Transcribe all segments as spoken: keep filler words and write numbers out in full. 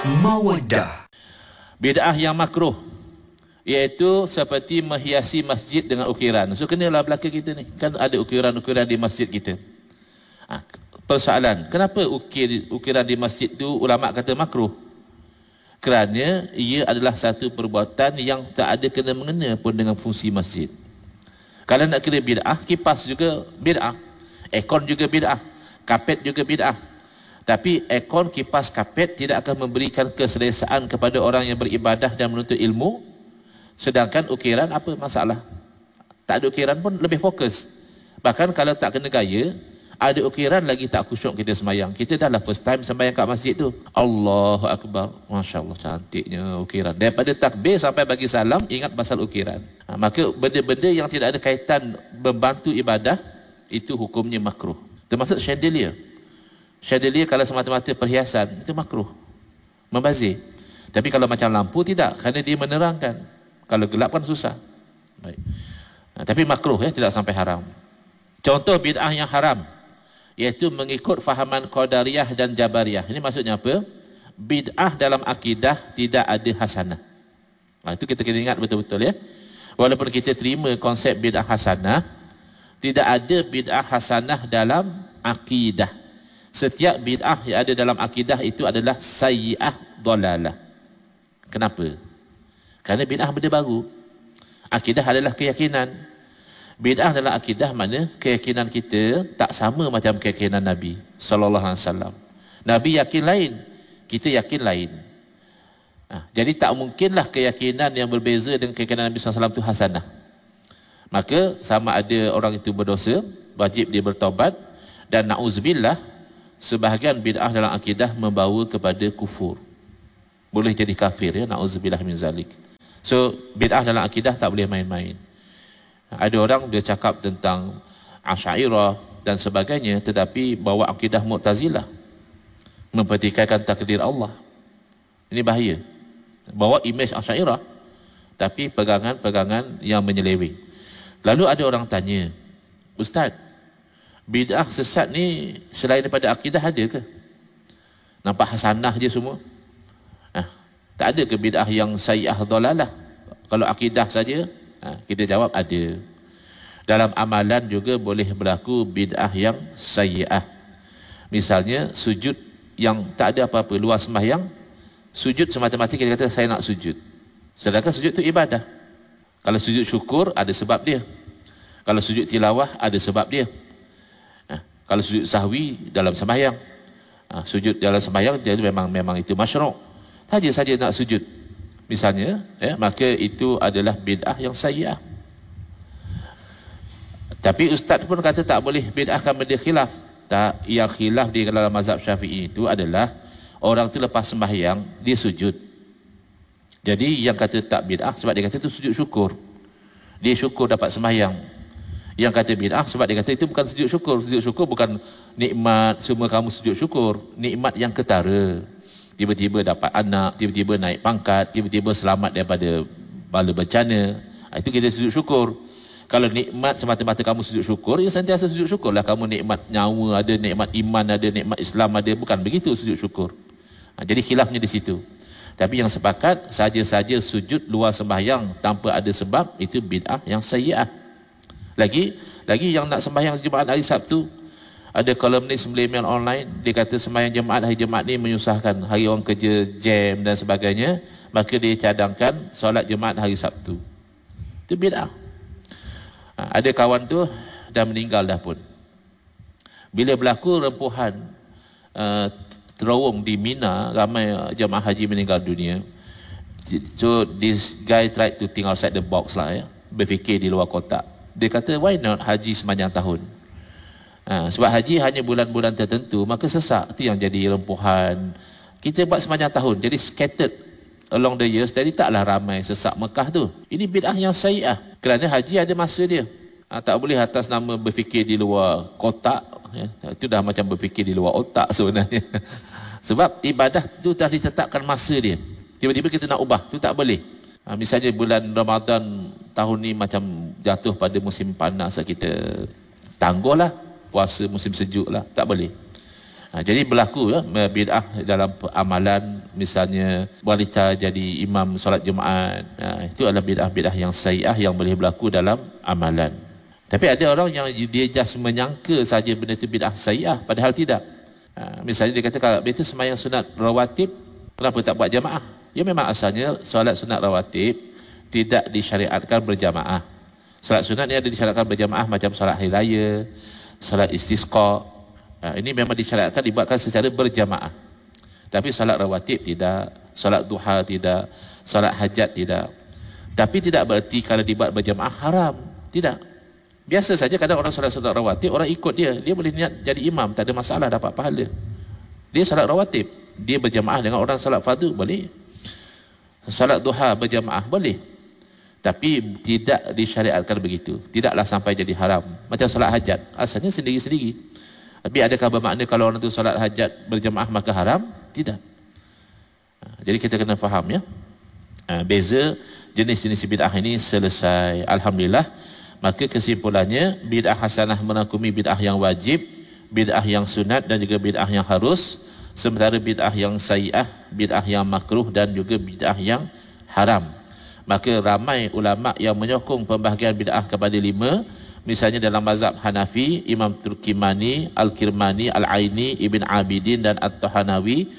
Mawaddah. Bid'ah yang makruh iaitu seperti menghiasi masjid dengan ukiran. So kenalah belaka kita ni, kan ada ukiran-ukiran di masjid kita. Ha, persoalan, kenapa ukir, ukiran di masjid tu ulama kata makruh? Kerana ia adalah satu perbuatan yang tak ada kena-mengena pun dengan fungsi masjid. Kalau nak kira bid'ah, kipas juga bid'ah, aircon juga bid'ah, kapet juga bid'ah. Tapi aircon, kipas, kapet tidak akan memberikan keselesaan kepada orang yang beribadah dan menuntut ilmu. Sedangkan ukiran apa masalah? Tak ada ukiran pun lebih fokus. Bahkan kalau tak kena gaya, ada ukiran lagi tak khusyuk kita semayang. Kita dah lah first time sembahyang kat masjid tu, Allahu Akbar, Masya Allah cantiknya ukiran. Daripada takbir sampai bagi salam ingat pasal ukiran. Ha, maka benda-benda yang tidak ada kaitan membantu ibadah itu hukumnya makruh. Termasuk chandelier. Chandelier kalau semata-mata perhiasan itu makruh, membazir. Tapi kalau macam lampu tidak, kerana dia menerangkan. Kalau gelap kan susah. Baik. Ha, tapi makruh ya, tidak sampai haram. Contoh bid'ah yang haram iaitu mengikut fahaman Qadariyah dan Jabariyah. Ini maksudnya apa? Bid'ah dalam akidah tidak ada hasanah. Ha, itu kita kena ingat betul-betul ya. Walaupun kita terima konsep bid'ah hasanah, tidak ada bid'ah hasanah dalam akidah. Setiap bid'ah yang ada dalam akidah itu adalah sayyi'ah dalalah. Kenapa? Kerana bid'ah benda baru. Akidah adalah keyakinan. Bid'ah dalam akidah mana keyakinan kita tak sama macam keyakinan Nabi sallallahu alaihi wasallam. Nabi yakin lain, kita yakin lain. Ha, jadi tak mungkinlah keyakinan yang berbeza dengan keyakinan Nabi sallallahu alaihi wasallam itu hasanah. Maka sama ada orang itu berdosa, wajib dia bertaubat, dan na'udzubillah, sebahagian bid'ah dalam akidah membawa kepada kufur. Boleh jadi kafir ya, na'udzubillah min zalik. So bid'ah dalam akidah tak boleh main-main. Ada orang dia cakap tentang Asy'ariyah dan sebagainya, tetapi bawa akidah Mu'tazilah, mempertikaikan takdir Allah. Ini bahaya. Bawa imej Asy'ariyah tapi pegangan-pegangan yang menyeleweng. Lalu ada orang tanya, Ustaz, bid'ah sesat ni selain daripada akidah ada ke? Nampak hasanah je semua. Nah, tak ada ke bid'ah yang sayyi'ah dalalah? Kalau akidah saja, ha, kita jawab ada. Dalam amalan juga boleh berlaku bid'ah yang sayyi'ah. Misalnya sujud yang tak ada apa-apa, luar sembahyang, sujud semata-mata kita kata saya nak sujud. Sedangkan sujud itu ibadah. Kalau sujud syukur ada sebab dia. Kalau sujud tilawah ada sebab dia. Ha, kalau sujud sahwi dalam sembahyang, ha, sujud dalam sembahyang dia memang memang itu masyru'. Saja-saja nak sujud misalnya ya, maka itu adalah bid'ah yang sayyi'ah. Tapi ustaz pun kata tak boleh bid'ahkan benda khilaf. Tak, yang khilaf di dalam mazhab Syafi'i itu adalah orang tu lepas sembahyang dia sujud. Jadi yang kata tak bid'ah sebab dia kata itu sujud syukur, dia syukur dapat sembahyang. Yang kata bid'ah sebab dia kata itu bukan sujud syukur. Sujud syukur bukan nikmat semua kamu sujud syukur, nikmat yang ketara. Tiba-tiba dapat anak, tiba-tiba naik pangkat, tiba-tiba selamat daripada bala bencana. Itu kita sujud syukur. Kalau nikmat semata-mata kamu sujud syukur, ya sentiasa sujud syukurlah. Kamu nikmat nyawa ada, nikmat iman ada, nikmat Islam ada. Bukan begitu sujud syukur. Ha, jadi khilafnya di situ. Tapi yang sepakat, saja-saja sujud luar sembahyang tanpa ada sebab, itu bid'ah yang sayyi'ah. Lagi, lagi yang nak sembahyang Jumaat hari Sabtu, ada kolumnis Millennial Online, dia kata sembahyang Jumaat hari Jumaat ni menyusahkan, hari orang kerja jam dan sebagainya, maka dia cadangkan solat Jumaat hari Sabtu. Itu bid'ah. Ha, ada kawan tu dah meninggal dah pun. Bila berlaku rempuhan uh, terowong di Mina, ramai jemaah haji meninggal dunia. So this guy tried to think outside the box lah ya, berfikir di luar kotak. Dia kata why not haji sepanjang tahun? Ha, sebab haji hanya bulan-bulan tertentu, maka sesak itu yang jadi rempuhan. Kita buat sepanjang tahun, jadi scattered along the years, jadi taklah ramai sesak Mekah tu. Ini bid'ah yang sayyi'ah, kerana haji ada masa dia. Ha, tak boleh atas nama berfikir di luar kotak ya. Itu dah macam berfikir di luar otak sebenarnya. Sebab ibadah tu dah ditetapkan masa dia, tiba-tiba kita nak ubah, tu tak boleh. Ha, misalnya bulan Ramadan tahun ni macam jatuh pada musim panas, kita tangguhlah puasa musim sejuk lah, tak boleh. Ha, jadi berlaku ya bid'ah dalam amalan, misalnya wanita jadi imam solat Jumaat. Ha, itu adalah bid'ah-bid'ah yang sayyi'ah yang boleh berlaku dalam amalan. Tapi ada orang yang dia just menyangka saja benda itu bid'ah sayyi'ah, padahal tidak. Ha, misalnya dia kata kalau betul sembahyang sunat rawatib, kenapa tak buat jamaah? Ya memang asalnya solat sunat rawatib tidak disyariatkan berjamaah. Solat sunat ni ada disyariatkan berjamaah macam solat hari raya, solat istisqa. Ha, ini memang disyariatkan dibuatkan secara berjamaah. Tapi solat rawatib tidak, solat duha tidak, solat hajat tidak. Tapi tidak berarti kalau dibuat berjamaah haram. Tidak. Biasa saja kadang orang solat solat rawatib, orang ikut dia. Dia boleh niat jadi imam, tak ada masalah, dapat pahala. Dia solat rawatib, dia berjamaah dengan orang solat fardu, boleh. Solat duha berjamaah, boleh. Tapi tidak disyariatkan begitu. Tidaklah sampai jadi haram. Macam solat hajat, asalnya sendiri-sendiri. Tapi adakah bermakna kalau orang tu solat hajat berjamaah maka haram? Tidak. Jadi kita kena faham ya. Beza jenis-jenis bid'ah ini selesai. Alhamdulillah. Maka kesimpulannya, bid'ah hasanah merangkumi bid'ah yang wajib, bid'ah yang sunat dan juga bid'ah yang harus. Sementara bid'ah yang sayyi'ah, bid'ah yang makruh dan juga bid'ah yang haram. Maka ramai ulama yang menyokong pembahagian bid'ah kepada lima. Misalnya dalam mazhab Hanafi, Imam Turkimani, Al-Kirmani, Al-Aini, Ibn Abidin dan At-Tahanawi.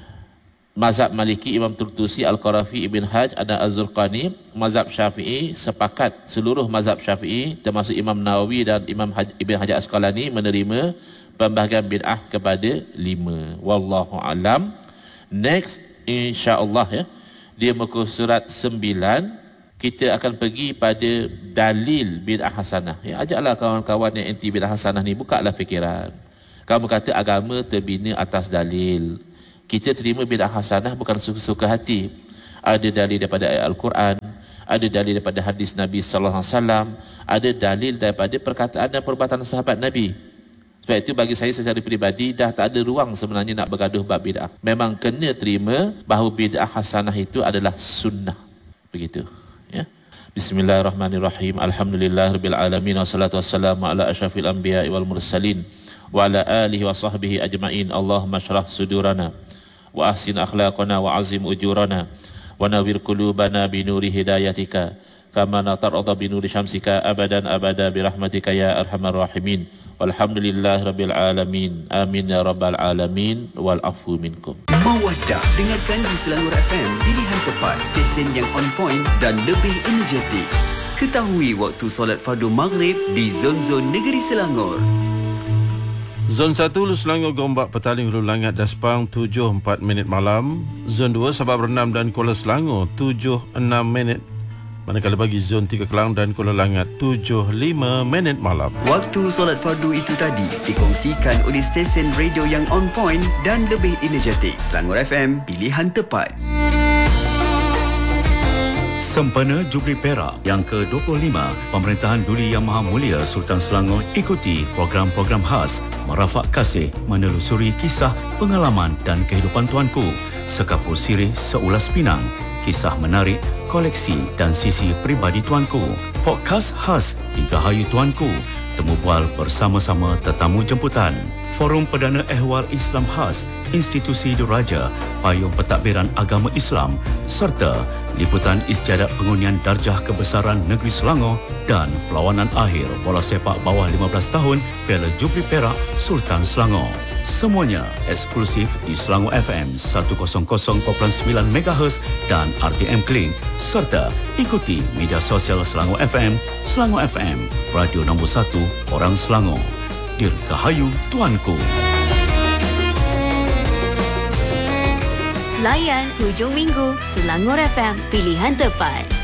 Mazhab Maliki, Imam Turtusi, Al-Qarafi, Ibn Haj, ada Az-Zurqani. Mazhab Syafi'i, sepakat seluruh mazhab Syafi'i termasuk Imam Nawawi dan Imam Haj, Ibn Hajar Asqalani menerima pembahagian bid'ah kepada lima. Wallahu alam. Next, insya-Allah ya, dia muka surat sembilan. Kita akan pergi pada dalil bid'ah hasanah. Ya, ajaklah kawan-kawan yang anti bid'ah hasanah ni, bukalah fikiran. Kamu kata agama terbina atas dalil. Kita terima bid'ah hasanah bukan suka-suka hati. Ada dalil daripada ayat Al-Quran, ada dalil daripada hadis Nabi sallallahu alaihi wasallam, ada dalil daripada perkataan dan perbuatan sahabat Nabi. Sebab itu bagi saya secara peribadi dah tak ada ruang sebenarnya nak bergaduh bab bid'ah. Memang kena terima bahawa bid'ah hasanah itu adalah sunnah. Begitu. Ya. Bismillahirrahmanirrahim. Alhamdulillahirabbil alamin wassalatu wassalamu ala asyrafil anbiya'i wal mursalin wa ala alihi wa sahbihi ajmain. Allahumma shrah sudurana wa ahsin akhlaqana wa azim ujurana wa nawwir qulubana bi nuri hidayatika kama natarada bi nuri syamsika abadan abada bi rahmatika ya arhamar rahimin. Walhamdulillahirabbil alamin. Amin ya rabbal alamin wal afu minkum. Mawaddah, dengarkan di Selangor F M, pilihan tepat, stesen yang on point dan lebih energetik. Ketahui waktu solat fardu maghrib di zon-zon negeri Selangor. Zon satu Hulu Selangor, Gombak, Petaling, Hulu Langat, Daspang tujuh empat minit malam. Zon dua Sabak Bernam dan Kuala Selangor tujuh enam minit. Manakala bagi zon tiga Kelang dan Kuala Langat tujuh lima minit malam. Waktu solat fardu itu tadi dikongsikan oleh stesen radio yang on point dan lebih energetik. Selangor F M, pilihan tepat. Sempena Jubli Perak yang ke dua puluh lima Pemerintahan Duli Yang Maha Mulia Sultan Selangor, ikuti program-program khas merafak kasih, menelusuri kisah, pengalaman dan kehidupan tuanku, sekapur sirih seulas Pinang, kisah menarik, koleksi dan sisi peribadi tuanku, podcast khas Dirgahayu Tuanku, temu bual bersama-sama tetamu jemputan, forum perdana ehwal Islam khas Institusi Diraja, payung pentadbiran agama Islam, serta liputan istiadat pengundian darjah kebesaran negeri Selangor dan perlawanan akhir bola sepak bawah lima belas tahun Piala Jubli Perak Sultan Selangor. Semuanya eksklusif di Selangor F M seratus perpuluhan sembilan megahertz dan R T M Kling, serta ikuti media sosial Selangor F M, Selangor F M, radio nombor satu orang Selangor. Dirgahayu Tuanku. Layan hujung minggu Selangor F M, pilihan tepat.